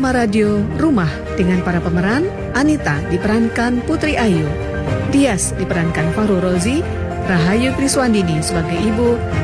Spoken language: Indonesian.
drama radio Rumah dengan para pemeran Anita diperankan Putri Ayu, Dias diperankan Fahru Rozi, Rahayu Kriswandini sebagai ibu,